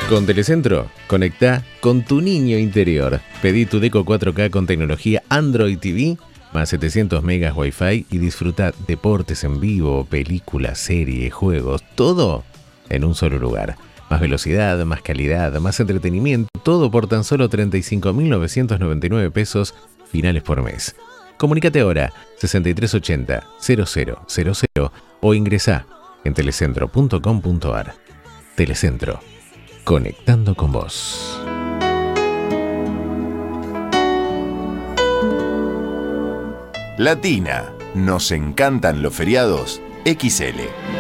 Con Telecentro, conectá con tu niño interior. Pedí tu Deco 4K con tecnología Android TV, más 700 megas Wi-Fi y disfruta deportes en vivo, películas, series, juegos, todo en un solo lugar. Más velocidad, más calidad, más entretenimiento, todo por tan solo 35.999 pesos finales por mes. Comunícate ahora 6380 0000 o ingresá en telecentro.com.ar. Telecentro, conectando con vos. Latina, nos encantan los feriados XL.